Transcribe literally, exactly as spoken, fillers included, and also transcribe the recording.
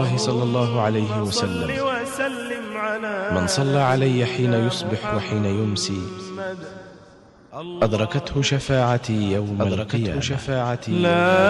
صلى الله عليه وسلم: من صلى علي حين يصبح وحين يمسي أدركته شفاعتي يوم القيامة.